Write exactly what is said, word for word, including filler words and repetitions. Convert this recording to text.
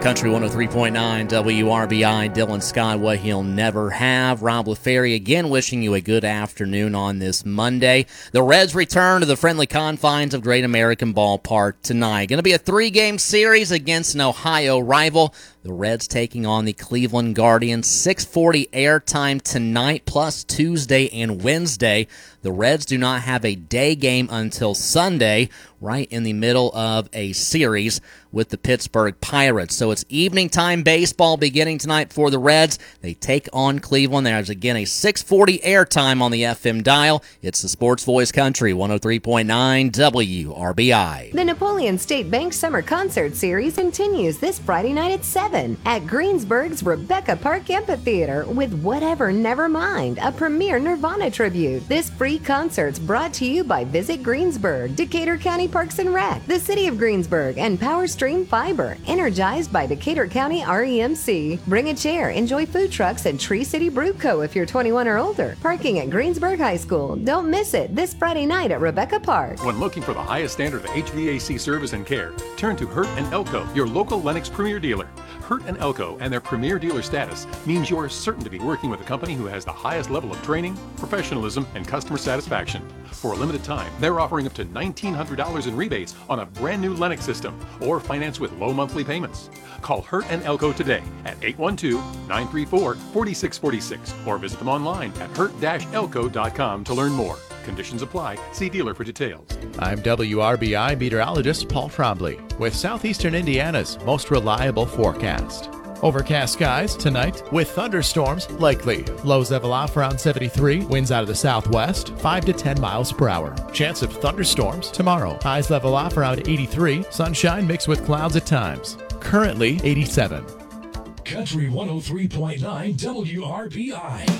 Country one oh three point nine W R B I, Dylan Scott, what he'll never have. Rob LaFerry again wishing you a good afternoon on this Monday. The Reds return to the friendly confines of Great American Ballpark tonight. Going to be a three-game series against an Ohio rival. The Reds taking on the Cleveland Guardians. six forty airtime tonight, plus Tuesday and Wednesday. The Reds do not have a day game until Sunday, right in the middle of a series with the Pittsburgh Pirates. So it's evening time baseball beginning tonight for the Reds. They take on Cleveland. There's again a six forty airtime on the F M dial. It's the Sports Voice Country one oh three point nine W R B I. The Napoleon State Bank Summer Concert Series continues this Friday night at seven at Greensburg's Rebecca Park Amphitheater with Whatever Nevermind, a premier Nirvana tribute. This free concert's brought to you by Visit Greensburg, Decatur County Parks and Rec, the City of Greensburg, and Power Stream Fiber, energized by Decatur County R E M C. Bring a chair, enjoy food trucks and Tree City Brew Co. if you're twenty-one or older. Parking at Greensburg High School. Don't miss it this Friday night at Rebecca Park. When looking for the highest standard of H V A C service and care, turn to Hurt and Elko, your local Lennox Premier dealer. Hurt and Elko and their Premier dealer status means you're certain to be working with a company who has the highest level of training, professionalism, and customer satisfaction. For a limited time, they're offering up to nineteen hundred dollars in rebates on a brand new Lennox system or finance with low monthly payments. Call Hurt and Elko today at eight one two, nine three four, four six four six or visit them online at hurt dash elko dot com to learn more. Conditions apply. See dealer for details. I'm W R B I meteorologist Paul Trombley with Southeastern Indiana's most reliable forecast. Overcast skies tonight with thunderstorms likely. Lows level off around seventy-three. Winds out of the southwest, five to ten miles per hour. Chance of thunderstorms tomorrow. Highs level off around eighty-three. Sunshine mixed with clouds at times. Currently eighty-seven. Country one oh three point nine W R B I.